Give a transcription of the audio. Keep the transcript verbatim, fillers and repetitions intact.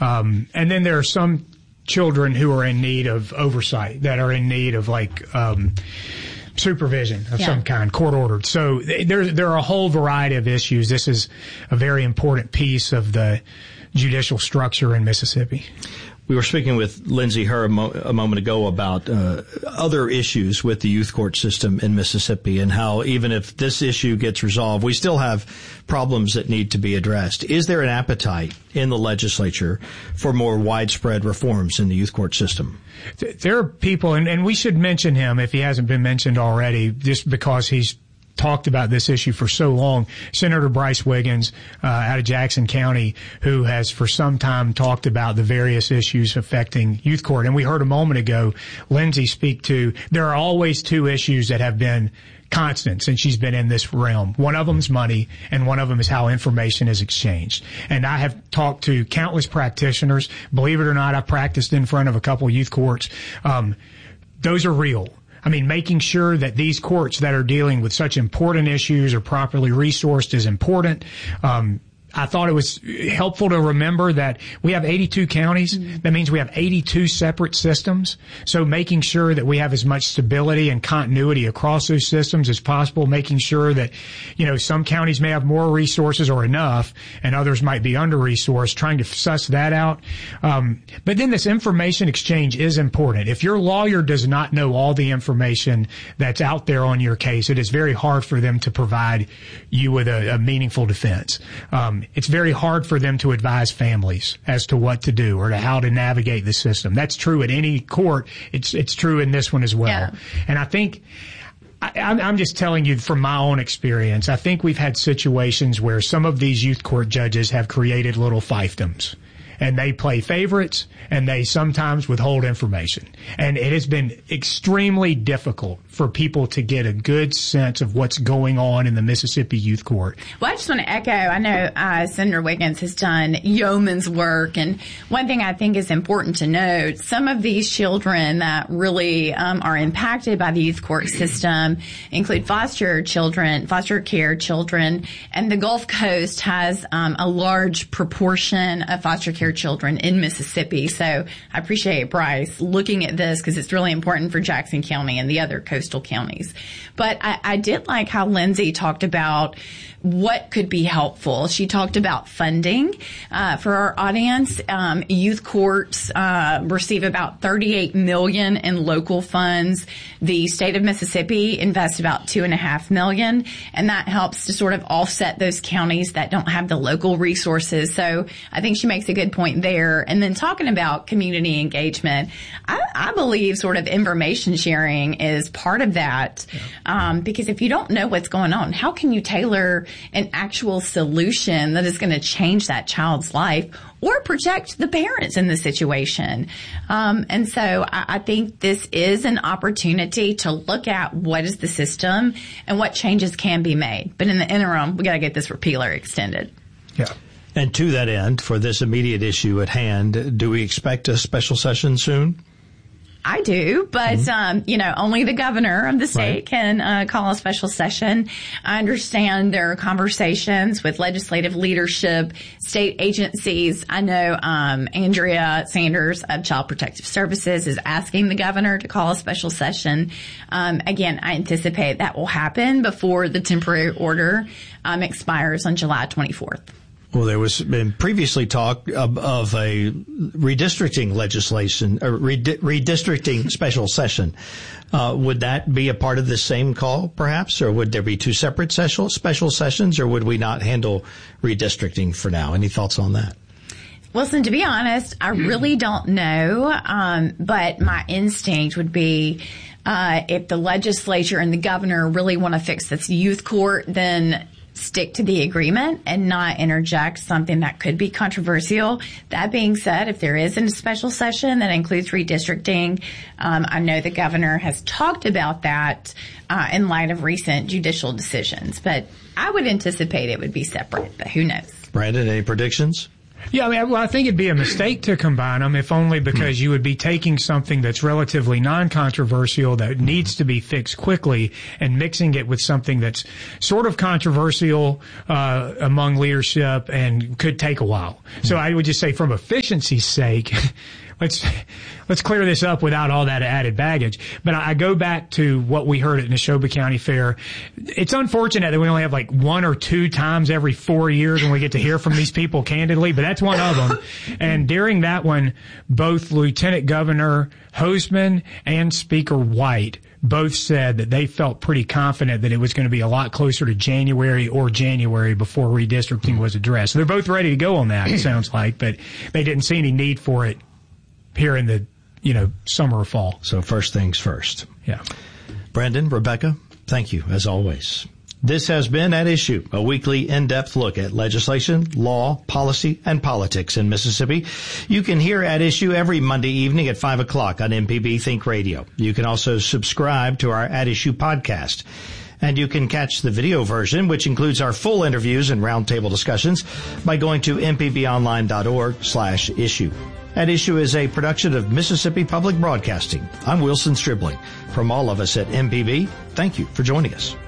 Um, and then there are some children who are in need of oversight, that are in need of like um, supervision of yeah. some kind, court ordered. So there, there are a whole variety of issues. This is a very important piece of the judicial structure in Mississippi. We were speaking with Lindsey Herr a, mo- a moment ago about uh, other issues with the youth court system in Mississippi and how even if this issue gets resolved, we still have problems that need to be addressed. Is there an appetite in the legislature for more widespread reforms in the youth court system? There are people, and, and we should mention him if he hasn't been mentioned already, just because he's talked about this issue for so long. Senator Bryce Wiggins uh, out of Jackson County, who has for some time talked about the various issues affecting youth court. And we heard a moment ago Lindsey speak to, there are always two issues that have been constant since she's been in this realm. One of them is money, and one of them is how information is exchanged. And I have talked to countless practitioners. Believe it or not, I practiced in front of a couple of youth courts. Um, those are real. I mean, making sure that these courts that are dealing with such important issues are properly resourced is important. Um, I thought it was helpful to remember that we have eighty-two counties. Mm-hmm. That means we have eighty-two separate systems. So making sure that we have as much stability and continuity across those systems as possible, making sure that, you know, some counties may have more resources or enough and others might be under-resourced, trying to suss that out. Um, but then this information exchange is important. If your lawyer does not know all the information that's out there on your case, it is very hard for them to provide you with a, a meaningful defense. Um, It's very hard for them to advise families as to what to do or to how to navigate the system. That's true at any court. It's it's true in this one as well. Yeah. And I think I, I'm, I'm just telling you from my own experience. I think we've had situations where some of these youth court judges have created little fiefdoms. And they play favorites, and they sometimes withhold information. And it has been extremely difficult for people to get a good sense of what's going on in the Mississippi Youth Court. Well, I just want to echo, I know uh, Senator Wiggins has done yeoman's work. And one thing I think is important to note, some of these children that really um, are impacted by the youth court system include foster children, foster care children. And the Gulf Coast has um, a large proportion of foster care children in Mississippi. So I appreciate Bryce looking at this because it's really important for Jackson County and the other coastal counties. But I, I did like how Lindsey talked about what could be helpful. She talked about funding uh, for our audience. Um, youth courts uh, receive about thirty-eight million dollars in local funds. The state of Mississippi invests about two and a half million, and that helps to sort of offset those counties that don't have the local resources. So I think she makes a good point there. And then talking about community engagement, I, I believe sort of information sharing is part of that. Yeah. Um, because if you don't know what's going on, how can you tailor an actual solution that is going to change that child's life or protect the parents in the situation? Um, and so I, I think this is an opportunity to look at what is the system and what changes can be made. But in the interim, we got to get this repealer extended. Yeah. And to that end, for this immediate issue at hand, do we expect a special session soon? I do, but, mm-hmm. um, you know, only the governor of the state right. can uh, call a special session. I understand there are conversations with legislative leadership, state agencies. I know um, Andrea Sanders of Child Protective Services is asking the governor to call a special session. Um, again, I anticipate that will happen before the temporary order um, expires on July twenty-fourth. Well, there was been previously talk of, of a redistricting legislation, a redi- redistricting special session. Uh, would that be a part of the same call, perhaps, or would there be two separate special special sessions, or would we not handle redistricting for now? Any thoughts on that? Wilson, to be honest, I really don't know, um, but my instinct would be uh, if the legislature and the governor really want to fix this youth court, then stick to the agreement and not interject something that could be controversial. That being said, if there is a special session that includes redistricting, um, I know the governor has talked about that uh, in light of recent judicial decisions. But I would anticipate it would be separate, but who knows? Brandon, any predictions? Yeah, I mean, well, I think it'd be a mistake to combine them, if only because you would be taking something that's relatively non-controversial that needs to be fixed quickly and mixing it with something that's sort of controversial uh, among leadership and could take a while. So I would just say, from efficiency's sake, let's let's clear this up without all that added baggage. But I go back to what we heard at Neshoba County Fair. It's unfortunate that we only have like one or two times every four years when we get to hear from these people candidly, but that's one of them. And during that one, both Lieutenant Governor Hosemann and Speaker White both said that they felt pretty confident that it was going to be a lot closer to January or January before redistricting was addressed. So they're both ready to go on that, it sounds like, but they didn't see any need for it here in the, you know, summer or fall. So first things first. Yeah. Brandon, Rebecca, thank you, as always. This has been At Issue, a weekly in-depth look at legislation, law, policy, and politics in Mississippi. You can hear At Issue every Monday evening at five o'clock on M P B Think Radio. You can also subscribe to our At Issue podcast. And you can catch the video version, which includes our full interviews and roundtable discussions, by going to m p b online dot org slash issue. At Issue is a production of Mississippi Public Broadcasting. I'm Wilson Stribling. From all of us at M P B, thank you for joining us.